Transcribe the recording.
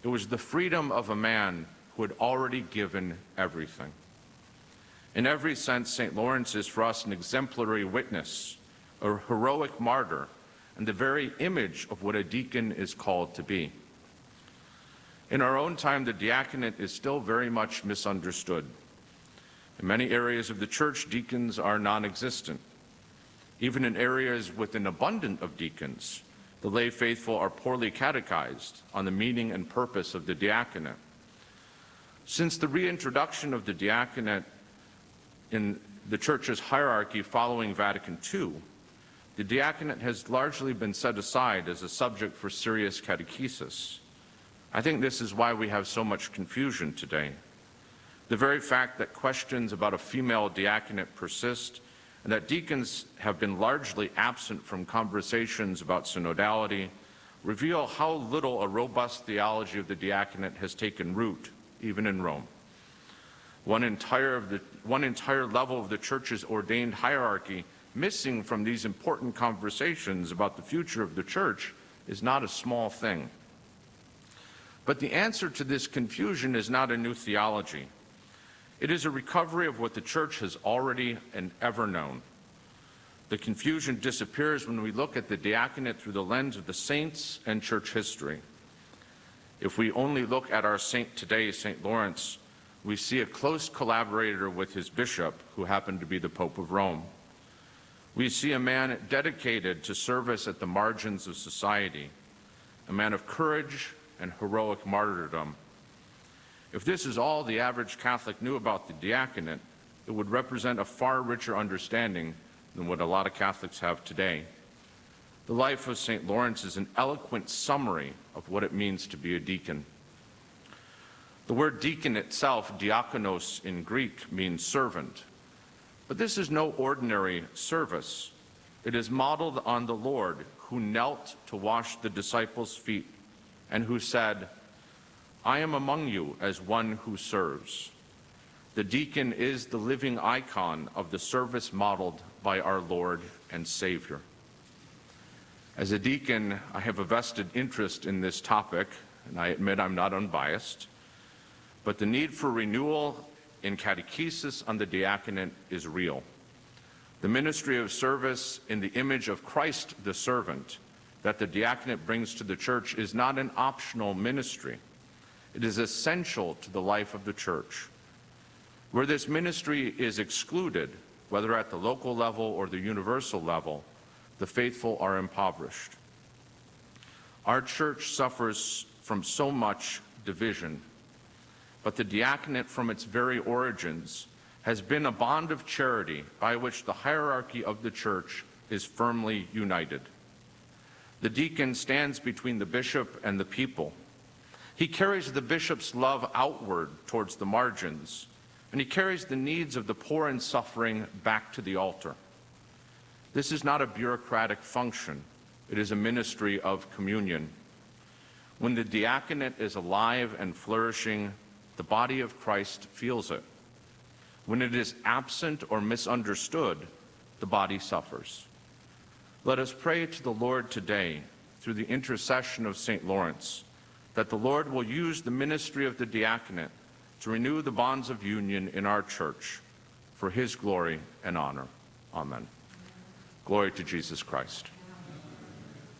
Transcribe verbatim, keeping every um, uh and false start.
It was the freedom of a man who had already given everything. In every sense, Saint Lawrence is for us an exemplary witness, a heroic martyr, and the very image of what a deacon is called to be. In our own time, the diaconate is still very much misunderstood. In many areas of the church, deacons are non-existent. Even in areas with an abundance of deacons, the lay faithful are poorly catechized on the meaning and purpose of the diaconate. Since the reintroduction of the diaconate in the Church's hierarchy following Vatican Two, the diaconate has largely been set aside as a subject for serious catechesis. I think this is why we have so much confusion today. The very fact that questions about a female diaconate persist and that deacons have been largely absent from conversations about synodality reveal how little a robust theology of the diaconate has taken root, even in Rome. One entire, of the, one entire level of the Church's ordained hierarchy missing from these important conversations about the future of the Church is not a small thing. But the answer to this confusion is not a new theology. It is a recovery of what the Church has already and ever known. The confusion disappears when we look at the diaconate through the lens of the saints and Church history. If we only look at our saint today, Saint Lawrence, we see a close collaborator with his bishop, who happened to be the Pope of Rome. We see a man dedicated to service at the margins of society, a man of courage and heroic martyrdom. If this is all the average Catholic knew about the diaconate, it would represent a far richer understanding than what a lot of Catholics have today. The life of Saint Lawrence is an eloquent summary of what it means to be a deacon. The word deacon itself, diakonos in Greek, means servant. But this is no ordinary service. It is modeled on the Lord, who knelt to wash the disciples' feet and who said, "I am among you as one who serves." The deacon is the living icon of the service modeled by our Lord and Savior. As a deacon, I have a vested interest in this topic, and I admit I'm not unbiased. But the need for renewal in catechesis on the diaconate is real. The ministry of service in the image of Christ the servant that the diaconate brings to the Church is not an optional ministry. It is essential to the life of the Church. Where this ministry is excluded, whether at the local level or the universal level, the faithful are impoverished. Our Church suffers from so much division, but the diaconate from its very origins has been a bond of charity by which the hierarchy of the Church is firmly united. The deacon stands between the bishop and the people. He carries the bishop's love outward towards the margins, and he carries the needs of the poor and suffering back to the altar. This is not a bureaucratic function. It is a ministry of communion. When the diaconate is alive and flourishing, the body of Christ feels it. When it is absent or misunderstood, the body suffers. Let us pray to the Lord today, through the intercession of Saint Lawrence, that the Lord will use the ministry of the diaconate to renew the bonds of union in our Church for His glory and honor. Amen. Glory to Jesus Christ.